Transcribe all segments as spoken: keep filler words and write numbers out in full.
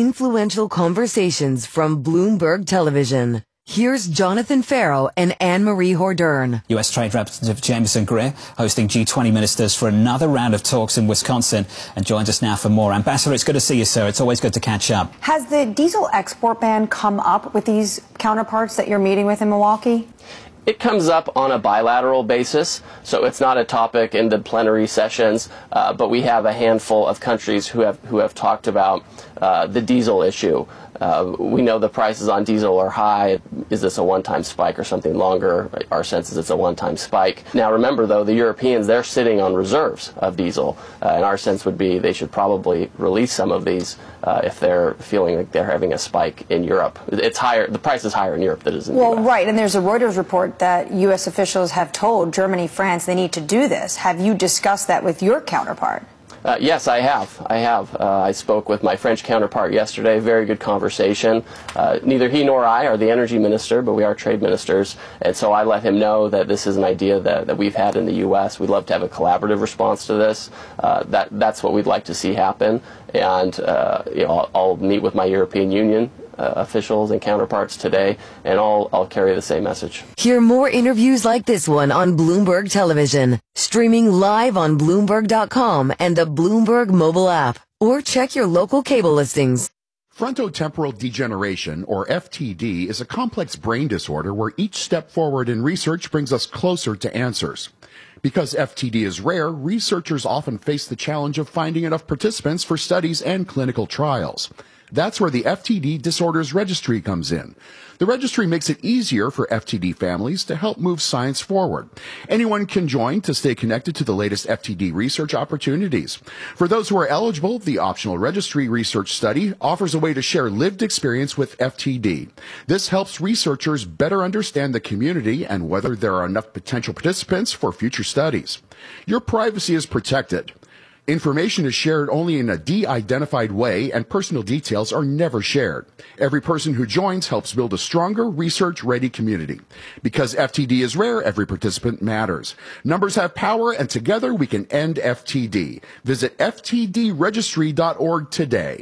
influential conversations from Bloomberg Television. Here's Jonathan Farrow and Anne-Marie Hordern. U S Trade Representative Jameson Greer hosting G twenty ministers for another round of talks in Wisconsin and joins us now for more. Ambassador, it's good to see you, sir. It's always good to catch up. Has the diesel export ban come up with these counterparts that you're meeting with in Milwaukee? It comes up on a bilateral basis, so it's not a topic in the plenary sessions, uh, but we have a handful of countries who have who have talked about uh, the diesel issue. Uh, we know the prices on diesel are high. Is this a one-time spike or something longer? Our sense is it's a one-time spike. Now remember, though, the Europeans, they're sitting on reserves of diesel, uh, and our sense would be they should probably release some of these uh, if they're feeling like they're having a spike in Europe. It's higher. The price is higher in Europe than it is in well, the U S. Right, and there's a Reuters report that U S officials have told Germany, France, they need to do this. Have you discussed that with your counterpart? Uh, yes, I have. I have. Uh, I spoke with my French counterpart yesterday. Very good conversation. Uh, neither he nor I are the energy minister, but we are trade ministers. And so I let him know that this is an idea that, that we've had in the U S. We'd love to have a collaborative response to this. Uh, that that's what we'd like to see happen. And uh, you know, I'll, I'll meet with my European Union Uh, officials and counterparts today, and I'll, I'll carry the same message. Hear more interviews like this one on Bloomberg Television, streaming live on Bloomberg dot com and the Bloomberg mobile app, or check your local cable listings. Frontotemporal degeneration, or F T D, is a complex brain disorder where each step forward in research brings us closer to answers. Because F T D is rare, researchers often face the challenge of finding enough participants for studies and clinical trials. That's where the F T D Disorders Registry comes in. The registry makes it easier for F T D families to help move science forward. Anyone can join to stay connected to the latest F T D research opportunities. For those who are eligible, the optional registry research study offers a way to share lived experience with F T D. This helps researchers better understand the community and whether there are enough potential participants for future studies. Your privacy is protected. Information is shared only in a de-identified way, and personal details are never shared. Every person who joins helps build a stronger, research-ready community. Because F T D is rare, every participant matters. Numbers have power, and together we can end F T D. Visit F T D registry dot org today.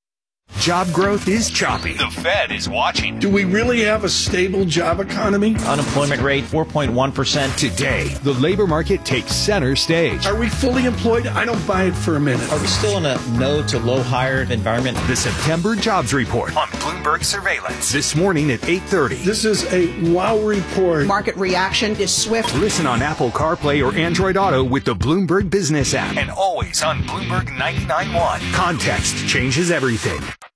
Job growth is choppy. The Fed is watching. Do we really have a stable job economy? Unemployment rate four point one percent. Today, the labor market takes center stage. Are we fully employed? I don't buy it for a minute. Are we still in a no to low hire environment? The September Jobs Report On Bloomberg Surveillance. This morning at eight thirty. This is a wow report. Market reaction is swift. Listen on Apple CarPlay or Android Auto with the Bloomberg Business app. And always on Bloomberg ninety-nine point one. Context changes everything.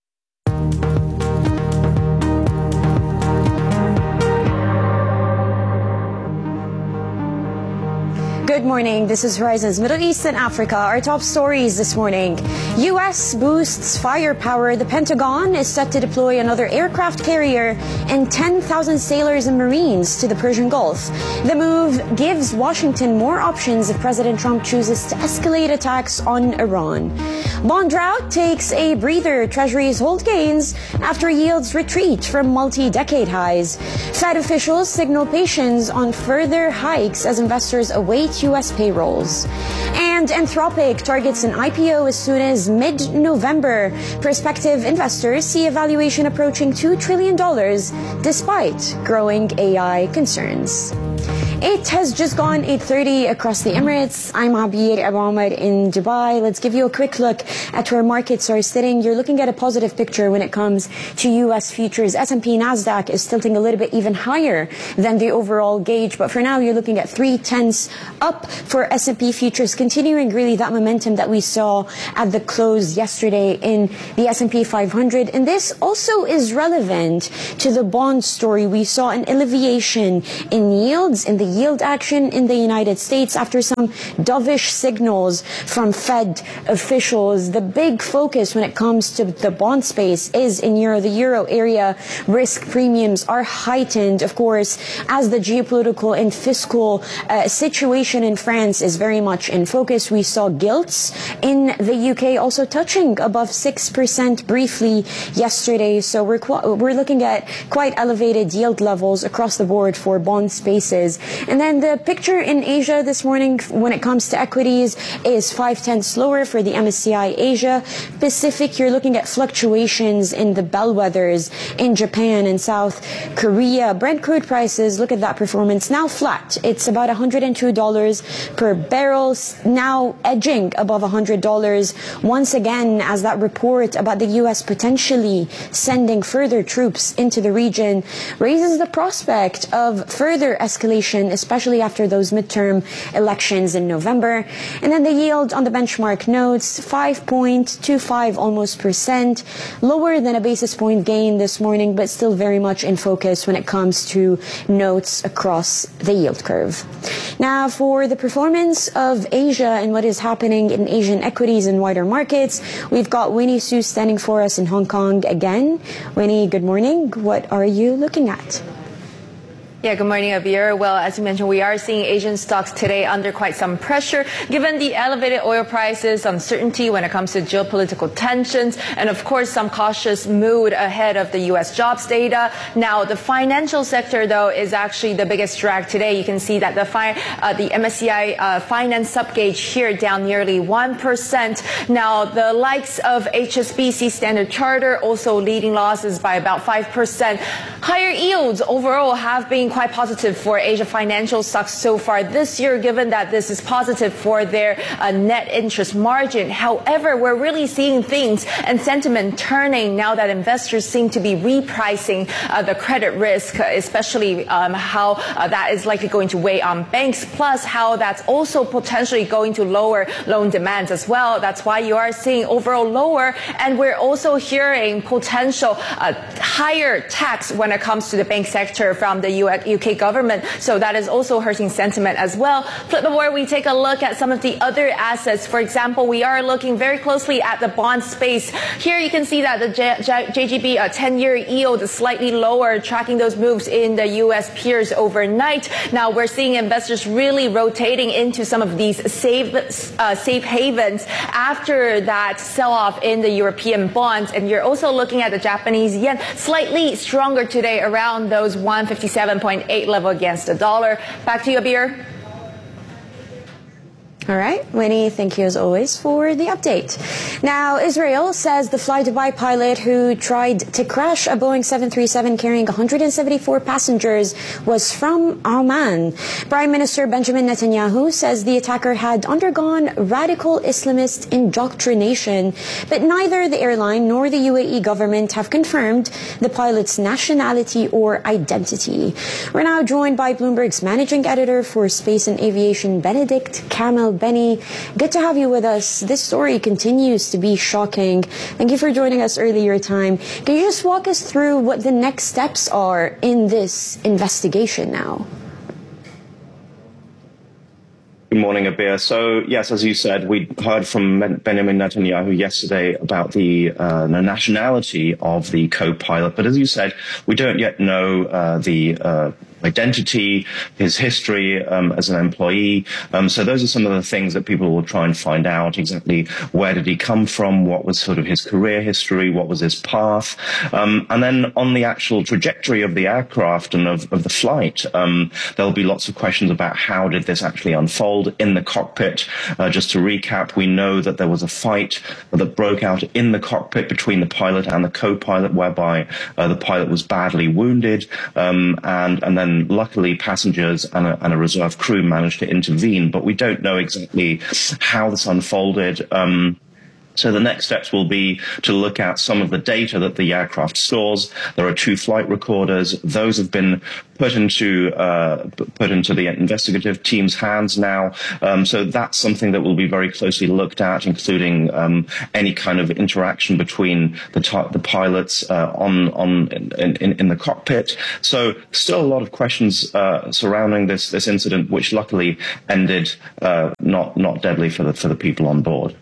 Good morning. This is Horizons Middle East and Africa. Our top stories this morning. U S boosts firepower. The Pentagon is set to deploy another aircraft carrier and ten thousand sailors and Marines to the Persian Gulf. The move gives Washington more options if President Trump chooses to escalate attacks on Iran. Bond drought takes a breather. Treasuries hold gains after yields retreat from multi-decade highs. Fed officials signal patience on further hikes as investors await U S payrolls. And Anthropic targets an I P O as soon as mid-November. Prospective investors see a valuation approaching two trillion dollars despite growing A I concerns. It has just gone eight thirty across the Emirates. I'm Abir Abu Ahmed in Dubai. Let's give you a quick look at where markets are sitting. You're looking at a positive picture when it comes to U S futures. S and P Nasdaq is tilting a little bit even higher than the overall gauge. But for now, you're looking at three tenths up for S and P futures, continuing really that momentum that we saw at the close yesterday in the S and P five hundred. And this also is relevant to the bond story. We saw an alleviation in yields, in the yield action in the United States after some dovish signals from Fed officials. The big focus when it comes to the bond space is in Euro. The Euro area risk premiums are heightened, of course, as the geopolitical and fiscal uh, situation in France is very much in focus. We saw gilts in the U K also touching above six percent briefly yesterday. So we're, we're looking at quite elevated yield levels across the board for bond spaces And then the picture in Asia this morning when it comes to equities is five tenths lower for the M S C I Asia Pacific. You're looking at fluctuations in the bellwethers in Japan and South Korea. Brent crude prices, look at that performance, now flat. It's about one hundred two dollars per barrel, now edging above one hundred dollars once again as that report about the U S potentially sending further troops into the region raises the prospect of further escalation, especially after those midterm elections in November. And then the yield on the benchmark notes, five point two five almost percent, lower than a basis point gain this morning, but still very much in focus when it comes to notes across the yield curve. Now, for the performance of Asia and what is happening in Asian equities and wider markets, we've got Winnie Su standing for us in Hong Kong again. Winnie, good morning. What are you looking at? Yeah, good morning, Abir. Well, as you mentioned, we are seeing Asian stocks today under quite some pressure, given the elevated oil prices, uncertainty when it comes to geopolitical tensions, and of course, some cautious mood ahead of the U S jobs data. Now, the financial sector, though, is actually the biggest drag today. You can see that the fi uh, the M S C I uh, finance subgauge here down nearly one percent. Now, the likes of H S B C Standard Chartered also leading losses by about five percent. Higher yields overall have been quite positive for Asia financial stocks so far this year, given that this is positive for their uh, net interest margin. However, we're really seeing things and sentiment turning now that investors seem to be repricing uh, the credit risk, especially um, how uh, that is likely going to weigh on banks, plus how that's also potentially going to lower loan demands as well. That's why you are seeing overall lower, and we're also hearing potential uh, higher tax when it comes to the bank sector from the U S U K government. So that is also hurting sentiment as well. But before we take a look at some of the other assets, for example, we are looking very closely at the bond space. Here you can see that the J G B ten-year yield is slightly lower, tracking those moves in the U S peers overnight. Now we're seeing investors really rotating into some of these safe, uh, safe havens after that sell-off in the European bonds. And you're also looking at the Japanese yen, slightly stronger today, around those one fifty-seven point eight level against the dollar. Back to you, Abir. All right, Winnie, thank you as always for the update. Now, Israel says the Fly Dubai pilot who tried to crash a Boeing seven thirty-seven carrying one hundred seventy-four passengers was from Oman. Prime Minister Benjamin Netanyahu says the attacker had undergone radical Islamist indoctrination, but neither the airline nor the U A E government have confirmed the pilot's nationality or identity. We're now joined by Bloomberg's managing editor for space and aviation, Benedict Kamel. Benny, good to have you with us. This story continues to be shocking. Thank you for joining us earlier time. Can you just walk us through what the next steps are in this investigation now? Good morning, Abir. So, yes, as you said, we heard from Benjamin Netanyahu yesterday about the, uh, the nationality of the co-pilot. But as you said, we don't yet know uh, the uh, identity, his history um, as an employee. Um, so those are some of the things that people will try and find out. Exactly where did he come from? What was sort of his career history? What was his path? Um, and then on the actual trajectory of the aircraft and of, of the flight, um, there'll be lots of questions about how did this actually unfold in the cockpit. Uh, just to recap, we know that there was a fight that broke out in the cockpit between the pilot and the co-pilot, whereby uh, the pilot was badly wounded, um, and, and then luckily passengers and a, and a reserve crew managed to intervene, but we don't know exactly how this unfolded. Um, So the next steps will be to look at some of the data that the aircraft stores. There are two flight recorders. Those have been put into uh, put into the investigative team's hands now. Um, so that's something that will be very closely looked at, including um, any kind of interaction between the the pilots uh, on on in, in, in the cockpit. So still a lot of questions uh, surrounding this this incident, which luckily ended uh, not not deadly for the for the people on board.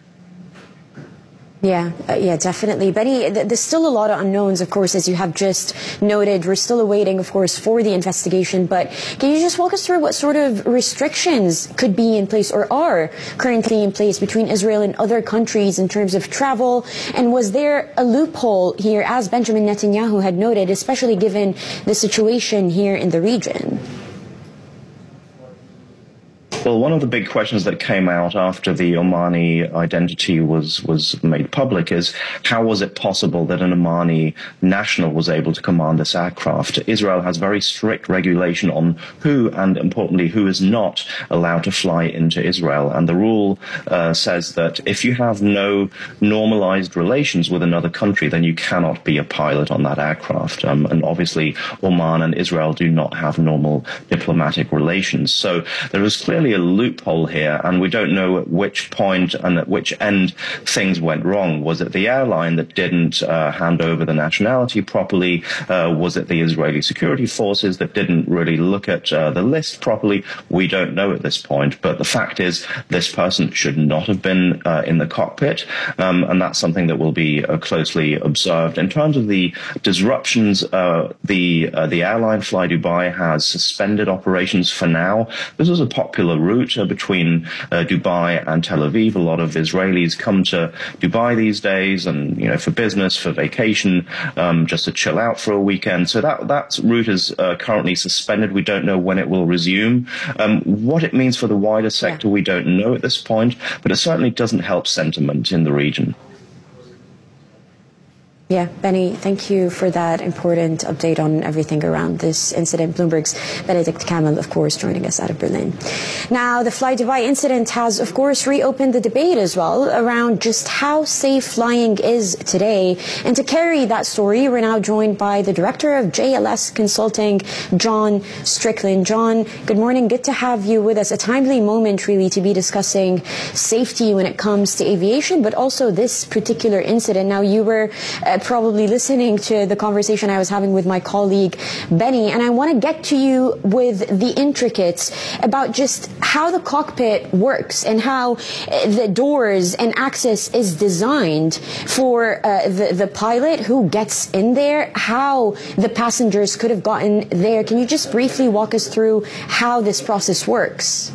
Yeah, uh, yeah, definitely. Benny, th there's still a lot of unknowns, of course, as you have just noted. We're still awaiting, of course, for the investigation. But can you just walk us through what sort of restrictions could be in place or are currently in place between Israel and other countries in terms of travel? And was there a loophole here, as Benjamin Netanyahu had noted, especially given the situation here in the region? Well, one of the big questions that came out after the Omani identity was, was made public is how was it possible that an Omani national was able to command this aircraft? Israel has very strict regulation on who, and importantly, who is not allowed to fly into Israel. And the rule uh, says that if you have no normalized relations with another country, then you cannot be a pilot on that aircraft. Um, and obviously, Oman and Israel do not have normal diplomatic relations. So there is clearly a loophole here, and we don't know at which point and at which end things went wrong. Was it the airline that didn't uh, hand over the nationality properly? Uh, was it the Israeli security forces that didn't really look at uh, the list properly? We don't know at this point, but the fact is this person should not have been uh, in the cockpit, um, and that's something that will be uh, closely observed. In terms of the disruptions, uh, the uh, the airline Fly Dubai has suspended operations for now. This is a popular route uh, between uh, Dubai and Tel Aviv. A lot of Israelis come to Dubai these days, and you know, for business, for vacation, um, just to chill out for a weekend. So that that route is uh, currently suspended. We don't know when it will resume. Um, what it means for the wider sector, yeah. we don't know at this point, but it certainly doesn't help sentiment in the region. Yeah, Benny, thank you for that important update on everything around this incident. Bloomberg's Benedict Kamel, of course, joining us out of Berlin. Now, the Fly Dubai incident has, of course, reopened the debate as well around just how safe flying is today. And to carry that story, we're now joined by the director of J L S Consulting, John Strickland. John, good morning. Good to have you with us. A timely moment, really, to be discussing safety when it comes to aviation, but also this particular incident. Now, you were uh, probably listening to the conversation I was having with my colleague Benny, and I want to get to you with the intricates about just how the cockpit works and how the doors and access is designed for uh, the, the pilot who gets in there, how the passengers could have gotten there. Can you just briefly walk us through how this process works?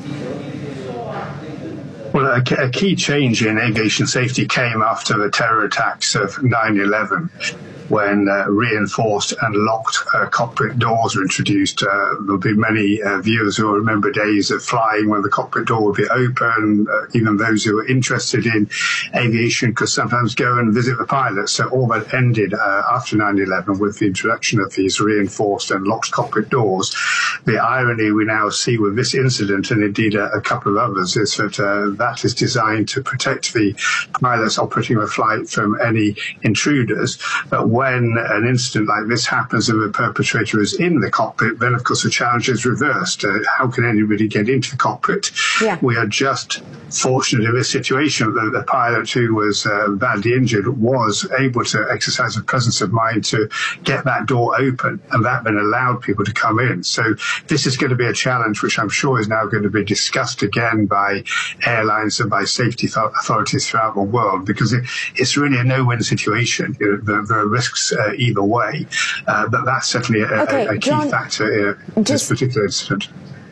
Well, a, a key change in aviation safety came after the terror attacks of nine eleven, when uh, reinforced and locked uh, cockpit doors were introduced. Uh, there'll be many uh, viewers who will remember days of flying when the cockpit door would be open. Uh, even those who were interested in aviation could sometimes go and visit the pilot. So all that ended uh, after nine eleven with the introduction of these reinforced and locked cockpit doors. The irony we now see with this incident, and indeed a, a couple of others, is that uh, that is designed to protect the pilots operating the flight from any intruders. But when an incident like this happens and the perpetrator is in the cockpit, then of course the challenge is reversed. Uh, how can anybody get into the cockpit? Yeah. We are just fortunate in this situation that the pilot who was uh, badly injured was able to exercise a presence of mind to get that door open, and that then allowed people to come in. So this is going to be a challenge which I'm sure is now going to be discussed again by airlines and by safety authorities throughout the world, because it, it's really a no-win situation. You know, there, there are risks uh, either way, uh, but that's certainly a, okay, a, a key John, factor in this particular incident.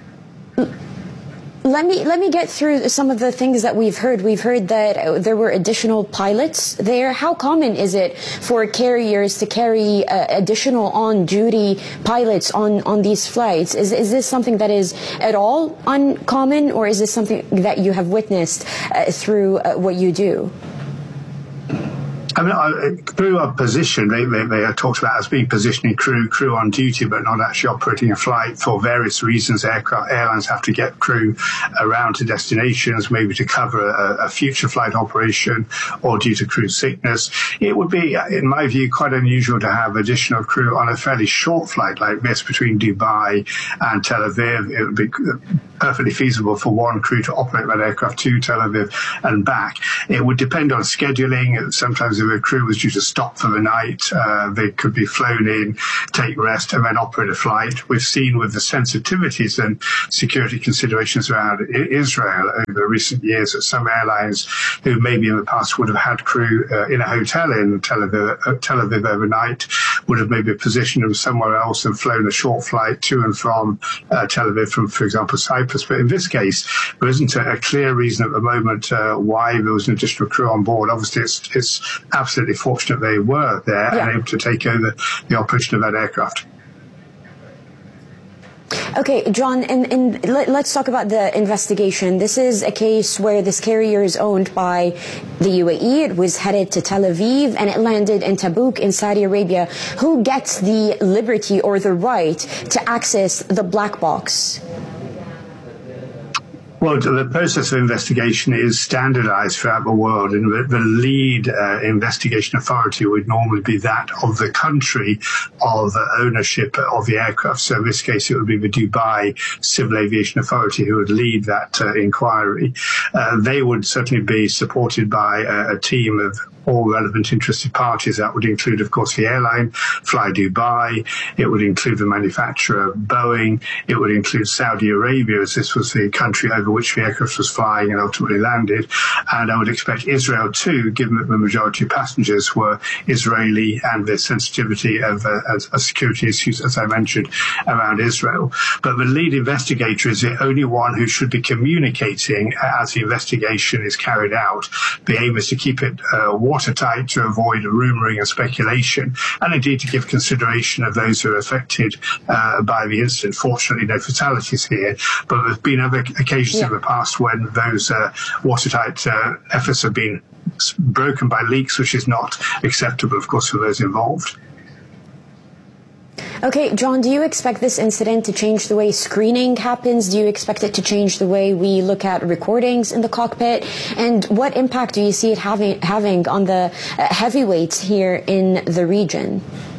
Let me let me get through some of the things that we've heard. We've heard that there were additional pilots there. How common is it for carriers to carry uh, additional on-duty pilots on, on these flights? Is is this something that is at all uncommon, or is this something that you have witnessed uh, through uh, what you do? I mean, through our position, they, they, they are talked about as being positioning crew, crew on duty, but not actually operating a flight for various reasons. Aircraft, airlines have to get crew around to destinations, maybe to cover a, a future flight operation or due to crew sickness. It would be, in my view, quite unusual to have additional crew on a fairly short flight like this between Dubai and Tel Aviv. It would be perfectly feasible for one crew to operate that aircraft to Tel Aviv and back. It would depend on scheduling. Sometimes if a crew was due to stop for the night, uh, they could be flown in, take rest, and then operate a flight. We've seen with the sensitivities and security considerations around Israel over recent years that some airlines who maybe in the past would have had crew uh, in a hotel in Tel Aviv, uh, Tel Aviv overnight would have maybe positioned them somewhere else and flown a short flight to and from uh, Tel Aviv from, for example, Cyprus. But in this case, there isn't a, a clear reason at the moment uh, why there was an additional crew on board. Obviously, it's, it's absolutely fortunate they were there yeah. and able to take over the operation of that aircraft. Okay, John, and, and let, let's talk about the investigation. This is a case where this carrier is owned by the U A E. It was headed to Tel Aviv and it landed in Tabuk in Saudi Arabia. Who gets the liberty or the right to access the black box? Well, the process of investigation is standardized throughout the world, and the, the lead uh, investigation authority would normally be that of the country of uh, ownership of the aircraft. So in this case, it would be the Dubai Civil Aviation Authority who would lead that uh, inquiry. Uh, they would certainly be supported by a, a team of all relevant interested parties. That would include, of course, the airline, Fly Dubai. It would include the manufacturer, Boeing. It would include Saudi Arabia, as this was the country over which the aircraft was flying and ultimately landed. And I would expect Israel too, given that the majority of passengers were Israeli and the sensitivity of, uh, of security issues, as I mentioned, around Israel. But the lead investigator is the only one who should be communicating as the investigation is carried out. The aim is to keep it uh, watertight to avoid rumoring and speculation, and indeed to give consideration of those who are affected uh, by the incident. Fortunately, no fatalities here, but there have been other occasions yeah. in the past when those uh, watertight uh, efforts have been broken by leaks, which is not acceptable, of course, for those involved. Okay, John, do you expect this incident to change the way screening happens? Do you expect it to change the way we look at recordings in the cockpit? And what impact do you see it having, having on the uh, heavyweights here in the region?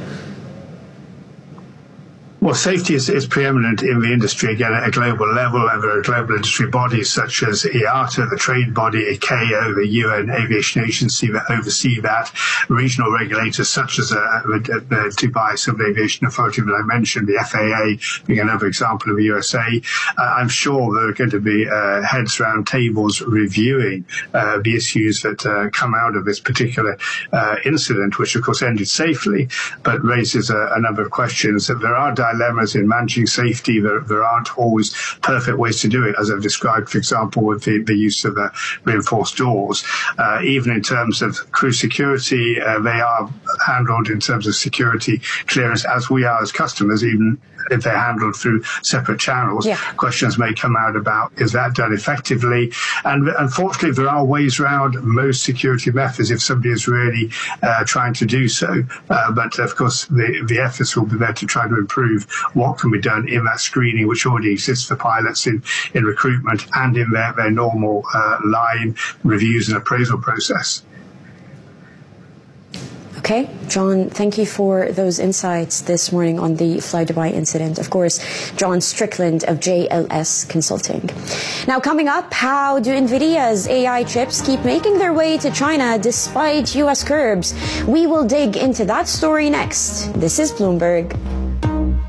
Well, safety is, is preeminent in the industry, again, at a global level, and there are global industry bodies such as I A T A, the trade body, I C A O, the U N Aviation Agency that oversee that, regional regulators such as uh, the, the Dubai Civil Aviation Authority that I mentioned, the F A A being another example of the U S A. Uh, I'm sure there are going to be uh, heads round tables reviewing uh, the issues that uh, come out of this particular uh, incident, which of course ended safely, but raises a, a number of questions. That there are dilemmas in managing safety. There, there aren't always perfect ways to do it, as I've described, for example, with the, the use of uh, reinforced doors. Uh, even in terms of crew security, uh, they are handled in terms of security clearance as we are as customers, even if they're handled through separate channels. Yeah. Questions may come out about, is that done effectively? And unfortunately, there are ways around most security methods if somebody is really uh, trying to do so. Uh, but of course, the, the efforts will be there to try to improve what can be done in that screening, which already exists for pilots in, in recruitment and in their, their normal uh, line reviews and appraisal process. Okay, John, thank you for those insights this morning on the Fly Dubai incident. Of course, John Strickland of J L S Consulting. Now, coming up, how do NVIDIA's A I chips keep making their way to China despite U S curbs? We will dig into that story next. This is Bloomberg.